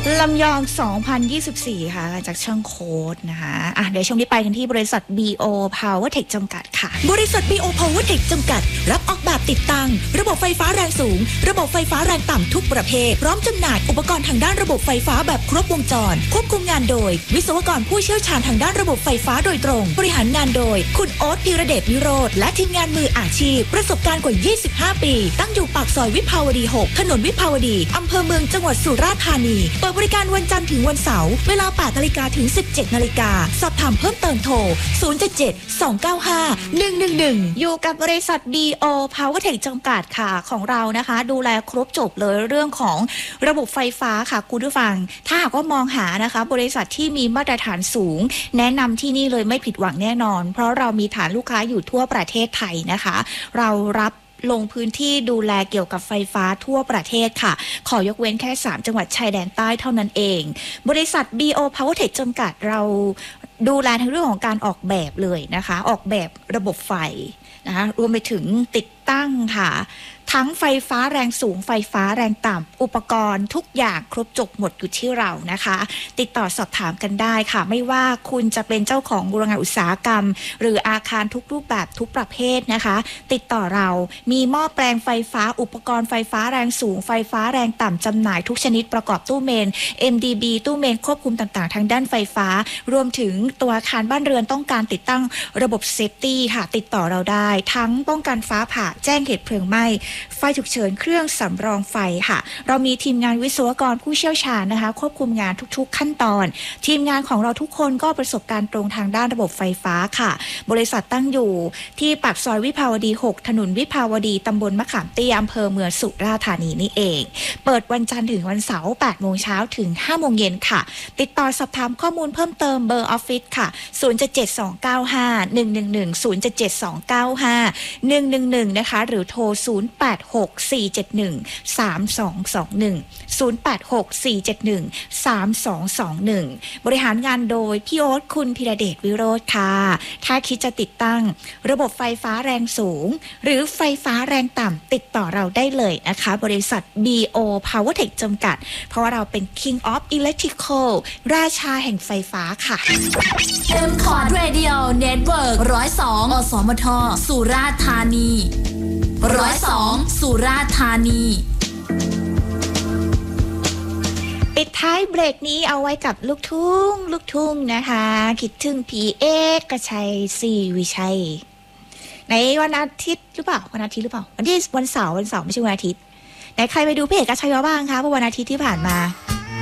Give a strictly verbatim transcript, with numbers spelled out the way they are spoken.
ลำยอง สองพันยี่สิบสี่ ค่ะจากช่างโค้ดนะคะอ่ะเดี๋ยวช่วงนี้ไปกันที่บริษัท บี โอ Powertech จำกัดค่ะบริษัท บี โอ Powertech จำกัดรับออกแบบติดตั้งระบบไฟฟ้าแรงสูงระบบไฟฟ้าแรงต่ำทุกประเภทพร้อมจำหน่ายอุปกรณ์ทางด้านระบบไฟฟ้าแบบครบวงจรควบคุมงานโดยวิศวกรผู้เชี่ยวชาญทางด้านระบบไฟฟ้าโดยตรงบริหารงานโดยคุณโอ๊ต ธีรเดช วิโรจน์และทีมงานมืออาชีพประสบการณ์กว่า ยี่สิบห้า ปีตั้งอยู่ปากซอยวิภาวดี หก ถนนวิภาวดีอำเภอเมืองจังหวัดสุราษฎร์ธานีเปิดบริการวันจันทร์ถึงวันเสาร์เวลา แปดนาฬิกา ถึง สิบเจ็ดนาฬิกาสอบถามเพิ่มเติมโทร ศูนย์ เจ็ด เจ็ด สอง เก้า ห้า หนึ่ง หนึ่ง หนึ่งอยู่กับบริษัท บี โอ Powertech จำกัดค่ะของเรานะคะดูแลครบจบเลยเรื่องของระบบไฟฟ้าค่ะคุณผู้ฟังถ้าหากว่ามองหานะคะบริษัทที่มีมาตรฐานสูงแนะนำที่นี่เลยไม่ผิดหวังแน่นอนเพราะเรามีฐานลูกค้าอยู่ทั่วประเทศไทยนะคะเรารับลงพื้นที่ดูแลเกี่ยวกับไฟฟ้าทั่วประเทศค่ะขอยกเว้นแค่สามจังหวัดชายแดนใต้เท่านั้นเองบริษัท บี โอ Powertech จำกัดเราดูแลทั้งเรื่องของการออกแบบเลยนะคะออกแบบระบบไฟนะคะรวมไปถึงติดตั้งค่ะทั้งไฟฟ้าแรงสูงไฟฟ้าแรงต่ำอุปกรณ์ทุกอย่างครบจบหมดอยู่ที่เรานะคะติดต่อสอบถามกันได้ค่ะไม่ว่าคุณจะเป็นเจ้าของโรงงานอุตสาหกรรมหรืออาคารทุกรูปแบบทุกประเภทนะคะติดต่อเรามีหม้อแปลงไฟฟ้าอุปกรณ์ไฟฟ้าแรงสูงไฟฟ้าแรงต่ำจำหน่ายทุกชนิดประกอบตู้เมน เอ็ม ดี บี ตู้เมนควบคุมต่างๆทางด้านไฟฟ้ารวมถึงตัวอาคารบ้านเรือนต้องการติดตั้งระบบเซฟตี้ค่ะติดต่อเราได้ทั้งป้องกันฟ้าผ่าแจ้งเหตุเพลิงไหม้ไฟฉุกเฉินเครื่องสำรองไฟค่ะเรามีทีมงานวิศวกรผู้เชี่ยวชาญนะคะควบคุมงานทุกๆขั้นตอนทีมงานของเราทุกคนก็ประสบการณ์ตรงทางด้านระบบไฟฟ้าค่ะบริษัทตั้งอยู่ที่ปากซอยวิภาวดี หก ถนนวิภาวดีตำบลมะขามเตี้ยอำเภอเมืองสุราษฎร์ธานีนี่เองเปิดวันจันทร์ถึงวันเสาร์ แปดโมงเช้าถึง ห้าโมงเย็นค่ะติดต่อสอบถามข้อมูลเพิ่มเติมเบอร์ออฟฟิศค่ะศูนย์ เจ็ด เจ็ด สอง เก้า ห้า หนึ่ง หนึ่ง หนึ่ง ศูนย์ เจ็ด เจ็ด สอง เก้า ห้า หนึ่ง หนึ่ง หนึ่งนะคะหรือโทรศูนย์ แปด หก สี่ เจ็ด หนึ่ง สาม สอง สอง หนึ่ง ศูนย์ แปด หก สี่ เจ็ด หนึ่ง สาม สอง สอง หนึ่งบริหารงานโดยพี่โอ๊ตคุณธีรเดช วิโรจน์ค่ะถ้าคิดจะติดตั้งระบบไฟฟ้าแรงสูงหรือไฟฟ้าแรงต่ำติดต่อเราได้เลยนะคะบริษัท บี โอ Powertech จำกัดเพราะว่าเราเป็น King of Electrical ราชาแห่งไฟฟ้าค่ะ M Cord Radio Network หนึ่งศูนย์สอง อสมทสุราษฎร์ธานีหนึ่งศูนย์สองสุราษฎร์ธานีปิดท้ายเบรกนี้เอาไว้กับลูกทุ่งลูกทุ่งนะคะคิดถึงพี่เอกกชัยศรีวิชัยในวันอาทิตย์หรือเปล่าวันอาทิตย์หรือเปล่าวันที่วันเสาร์วันเสาร์ไม่ใช่วันอาทิตย์ไหนใครไปดูพี่เอกกชัยบ้างคะเมื่อวันอาทิตย์ที่ผ่านมา